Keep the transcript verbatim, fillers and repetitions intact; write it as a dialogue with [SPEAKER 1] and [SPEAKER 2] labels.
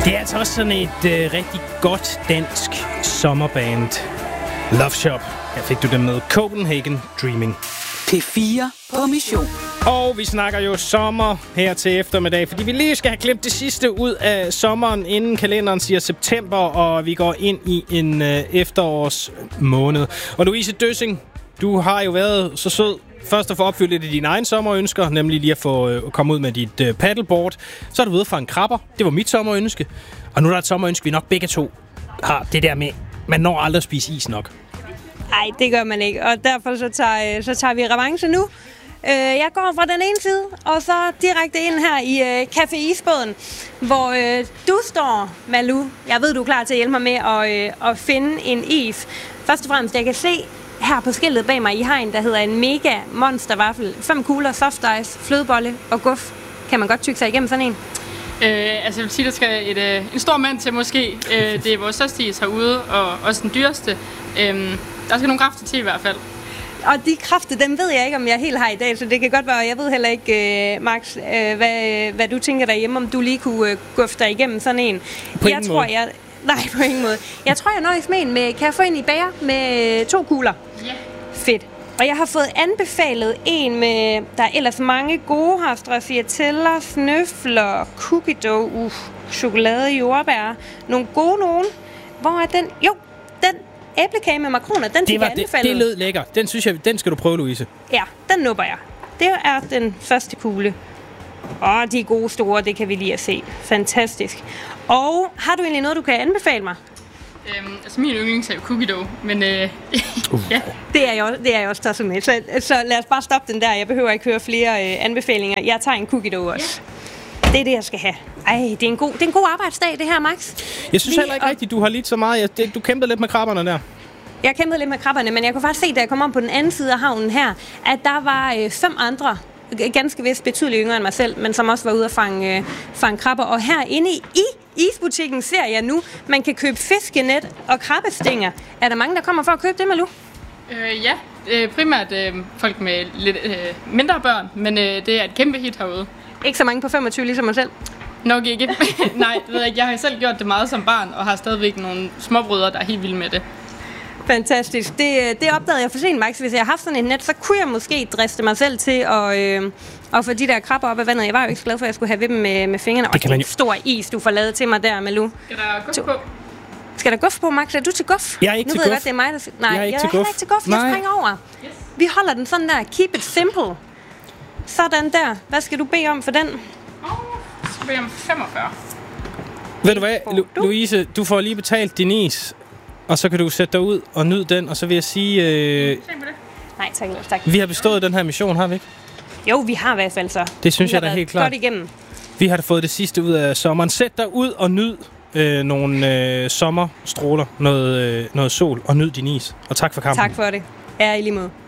[SPEAKER 1] Det er altså også sådan et øh, rigtig godt dansk sommerband. Love Shop. Her fik du dem med Copenhagen Dreaming.
[SPEAKER 2] P fire på mission.
[SPEAKER 1] Og vi snakker jo sommer her til eftermiddag, fordi vi lige skal have glemt det sidste ud af sommeren, inden kalenderen siger september, og vi går ind i en øh, efterårsmåned. Og Louise Døssing, du har jo været så sød først at få opfyldt lidt af dine egne sommerønsker, nemlig lige at få øh, komme ud med dit øh, paddleboard. Så er du ude fra en krabber. Det var mit sommerønske. Og nu er der et sommerønske, vi nok begge to har. Det der med, man når aldrig at spise is nok.
[SPEAKER 3] Nej, det gør man ikke, og derfor så tager, så tager vi revanche nu. Jeg går fra den ene side, og så direkte ind her i Café Isbåden, hvor du står, Malou. Jeg ved, du er klar til at hjælpe mig med at, at finde en is. Først og fremmest, jeg kan se her på skiltet bag mig, I har en, der hedder en mega monstervaffel. Fem kugler, soft ice, flødebolle og guf. Kan man godt tygge sig igennem sådan en?
[SPEAKER 4] Øh, altså jeg vil sige, der skal et, øh, en stor mand til måske. Øh, det er vores største is herude, og også den dyreste. Øh, der skal nogle kræfter til i hvert fald.
[SPEAKER 3] Og de kræfter, dem ved jeg ikke, om jeg helt har i dag, så det kan godt være, jeg ved heller ikke, uh, Max, uh, hvad, hvad du tænker derhjemme, om du lige kunne uh, guffe dig igennem sådan en.
[SPEAKER 1] På
[SPEAKER 3] jeg tror, jeg Nej, på ingen måde. Jeg tror, jeg nøjes med en med, kan jeg få en i bager med to kugler?
[SPEAKER 4] Ja.
[SPEAKER 3] Fedt. Og jeg har fået anbefalet en med, der er ellers mange gode her, stracciatella, snøfler, cookie dough, uh, chokolade, jordbær. Nogle gode nogen. Hvor er den? Jo, den æblekage med makroner, den fik jeg anbefalet.
[SPEAKER 1] Det, det lød lækker. Den synes jeg, den skal du prøve, Louise.
[SPEAKER 3] Ja, den nupper jeg. Det er den første kugle. Åh, de er gode store, det kan vi lige at se. Fantastisk. Og har du egentlig noget, du kan anbefale mig?
[SPEAKER 4] Øhm, altså min yndlings er jo cookie dough, men øh, uh. ja.
[SPEAKER 3] Det er jeg, det er jeg også tosset med. Så, så lad os bare stoppe den der. Jeg behøver ikke høre flere øh, anbefalinger. Jeg tager en cookie dough også. Ja. Det er det, jeg skal have. Ej, det er en god, det er en god arbejdsdag, det her, Max.
[SPEAKER 1] Jeg synes heller ikke og... rigtigt, du har lidt så meget. Jeg, det, du kæmpede lidt med krabberne der.
[SPEAKER 3] Jeg kæmpede lidt med krabberne, men jeg kunne faktisk se, da jeg kom om på den anden side af havnen her, at der var øh, fem andre, ganske vist betydeligt yngre end mig selv, men som også var ude at fange, øh, fange krabber. Og herinde i, i isbutikken ser jeg nu, man kan købe fiskenet og krabbestænger. Er der mange, der kommer for at købe det, Malou?
[SPEAKER 4] Øh, ja, øh, primært øh, folk med lidt øh, mindre børn, men øh, det er et kæmpe hit herude.
[SPEAKER 3] Ikke så mange på femogtyve ligesom mig selv?
[SPEAKER 4] Nok ikke. Nej, det ved jeg ikke. Jeg har selv gjort det meget som barn, og har stadigvæk nogle småbrødre, der er helt vilde med det.
[SPEAKER 3] Fantastisk. Det, det opdagede jeg for sent, Max. Hvis jeg havde haft sådan et net, så kunne jeg måske driste mig selv til at, øh, at få de der krabber op af vandet. Jeg var jo ikke så glad for, at jeg skulle have ved dem med, med fingrene. Og det er en stor is, du får lavet til mig der, Malou.
[SPEAKER 4] Skal der guf på?
[SPEAKER 3] Skal der guf på, Max? Er du til guf?
[SPEAKER 1] Jeg er ikke
[SPEAKER 3] nu
[SPEAKER 1] til
[SPEAKER 3] ved
[SPEAKER 1] guf.
[SPEAKER 3] Jeg godt, det er mig, der... Nej,
[SPEAKER 1] jeg er ikke
[SPEAKER 3] jeg
[SPEAKER 1] til
[SPEAKER 3] er
[SPEAKER 1] guf.
[SPEAKER 3] ikke til guf. Jeg springer over. Yes. Vi holder den sådan der. Keep it simple. Sådan der. Hvad skal du bede om for den?
[SPEAKER 4] Åh, oh, jeg skal bede om femogfyrre.
[SPEAKER 1] Ved du hvad, Lu- Louise, du får lige betalt din is. Og så kan du sætte dig ud og nyde den, og så vil jeg sige... Øh,
[SPEAKER 3] Nej, tak, tak.
[SPEAKER 1] Vi har bestået den her mission, har vi ikke?
[SPEAKER 3] Jo, vi har i hvert fald så.
[SPEAKER 1] Det synes jeg da helt klart.
[SPEAKER 3] Godt igennem.
[SPEAKER 1] Vi har da fået det sidste ud af sommeren. Sæt dig ud og nyd øh, nogle øh, sommerstråler, noget, øh, noget sol, og nyd din is. Og tak for kampen.
[SPEAKER 3] Tak for det. Ja, i lige måde.